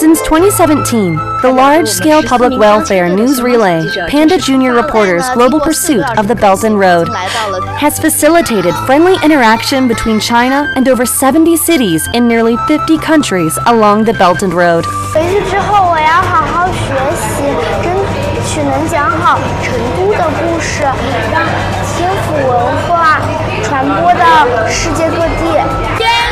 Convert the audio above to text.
Since 2017, the large-scale public welfare news relay, Panda Junior Reporters' Global Pursuit of the Belt and Road, has facilitated friendly interaction between China and over 70 cities in nearly 50 countries along the Belt and Road. 回去之后，我要好好学习，争取能讲好成都的故事，让天府文化传播到世界各地。